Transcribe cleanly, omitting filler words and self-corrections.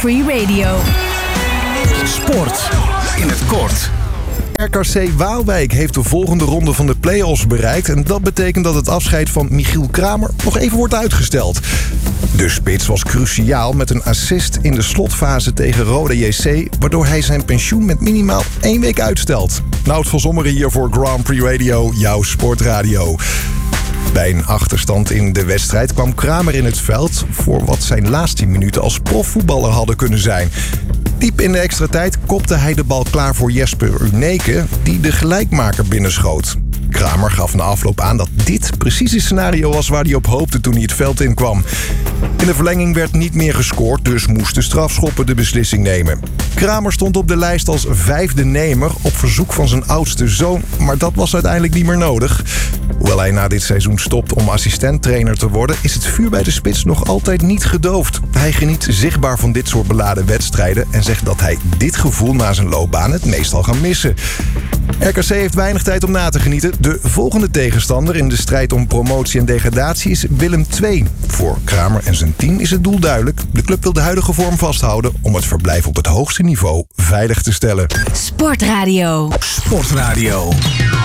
Free Radio. Sport in het kort. RKC Waalwijk heeft de volgende ronde van de play-offs bereikt. En dat betekent dat het afscheid van Michiel Kramer nog even wordt uitgesteld. De spits was cruciaal met een assist in de slotfase tegen Roda JC... waardoor hij zijn pensioen met minimaal 1 week uitstelt. Nout van Zommeren hier voor Grand Prix Radio, jouw sportradio. Bij een achterstand in de wedstrijd kwam Kramer in het veld... voor wat zijn laatste minuten als profvoetballer hadden kunnen zijn. Diep in de extra tijd kopte hij de bal klaar voor Jesper Uneke... die de gelijkmaker binnenschoot. Kramer gaf na afloop aan dat dit precies het scenario was waar hij op hoopte toen hij het veld inkwam. In de verlenging werd niet meer gescoord, dus moesten strafschoppen de beslissing nemen. Kramer stond op de lijst als 5e nemer op verzoek van zijn oudste zoon, maar dat was uiteindelijk niet meer nodig. Hoewel hij na dit seizoen stopt om assistenttrainer te worden, is het vuur bij de spits nog altijd niet gedoofd. Hij geniet zichtbaar van dit soort beladen wedstrijden en zegt dat hij dit gevoel na zijn loopbaan het meestal gaat missen. RKC heeft weinig tijd om na te genieten. De volgende tegenstander in de strijd om promotie en degradatie is Willem II. Voor Kramer en zijn team is het doel duidelijk. De club wil de huidige vorm vasthouden om het verblijf op het hoogste niveau veilig te stellen. Sportradio. Sportradio.